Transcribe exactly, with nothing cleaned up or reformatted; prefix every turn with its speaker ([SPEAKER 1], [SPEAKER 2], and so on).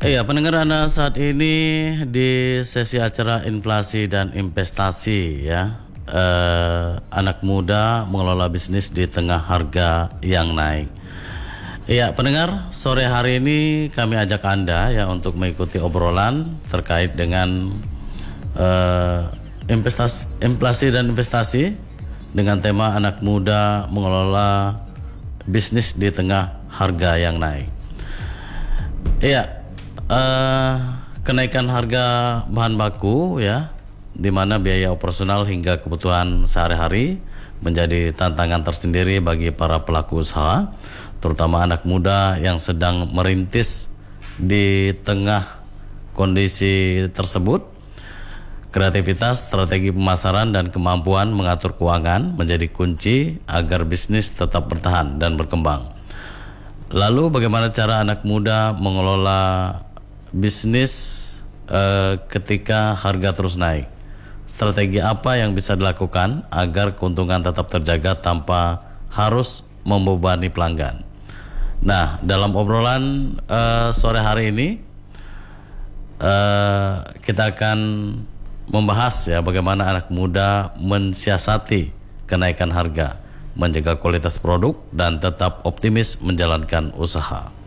[SPEAKER 1] Iya, pendengar Anda saat ini di sesi acara inflasi dan investasi ya. Eh, anak muda mengelola bisnis di tengah harga yang naik. Iya, pendengar, sore hari ini kami ajak Anda ya untuk mengikuti obrolan terkait dengan eh, investasi, inflasi dan investasi dengan tema anak muda mengelola bisnis di tengah harga yang naik. Iya. Uh, kenaikan harga bahan baku ya, di mana biaya operasional hingga kebutuhan sehari-hari menjadi tantangan tersendiri bagi para pelaku usaha, terutama anak muda yang sedang merintis. Di tengah kondisi tersebut, kreativitas, strategi pemasaran, dan kemampuan mengatur keuangan menjadi kunci agar bisnis tetap bertahan dan berkembang. Lalu bagaimana cara anak muda mengelola bisnis eh, ketika harga terus naik? Strategi apa yang bisa dilakukan agar keuntungan tetap terjaga tanpa harus membebani pelanggan? Nah, dalam obrolan eh, sore hari ini eh, kita akan membahas ya bagaimana anak muda mensiasati kenaikan harga, menjaga kualitas produk, dan tetap optimis menjalankan usaha.